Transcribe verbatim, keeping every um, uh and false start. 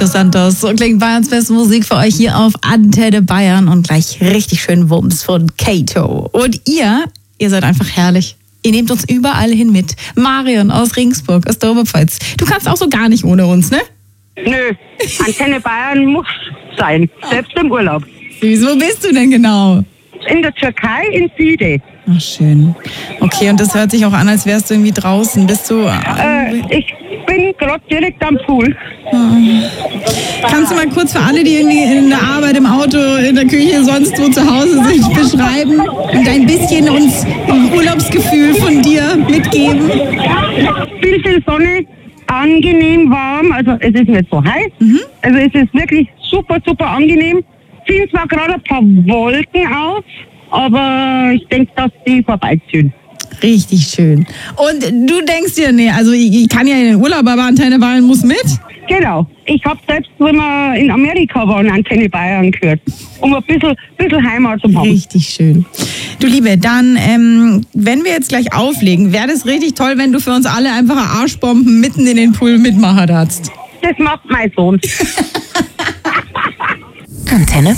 Santos. So klingt Bayerns beste Musik für euch hier auf Antenne Bayern und gleich richtig schön Wumms von Kato. Und ihr, ihr seid einfach herrlich. Ihr nehmt uns überall hin mit. Marion aus Regensburg, aus der Oberpfalz. Du kannst auch so gar nicht ohne uns, ne? Nö, Antenne Bayern muss sein, selbst im Urlaub. Süß, wo bist du denn genau? In der Türkei, in Side. Ach, schön. Okay, und das hört sich auch an, als wärst du irgendwie draußen. Bist du... Äh, ich bin gerade direkt am Pool. Kannst du mal kurz für alle, die irgendwie in der Arbeit, im Auto, in der Küche, sonst wo zu Hause sind, beschreiben und ein bisschen uns ein Urlaubsgefühl von dir mitgeben? Viel, viel Sonne, angenehm warm, also es ist nicht so heiß. Mhm. Also es ist wirklich super, super angenehm. Ziehen zwar gerade ein paar Wolken auf, aber ich denke, dass die vorbeiziehen. Richtig schön. Und du denkst dir, nee, also ich, ich kann ja in den Urlaub, aber Antenne Bayern muss mit? Genau. Ich habe selbst, wenn wir in Amerika waren, Antenne Bayern gehört, um ein bisschen, bisschen Heimat zu haben. Richtig schön. Du Liebe, dann, ähm, wenn wir jetzt gleich auflegen, wäre das richtig toll, wenn du für uns alle einfach Arschbomben mitten in den Pool mitmachen darfst. Das macht mein Sohn. Antenne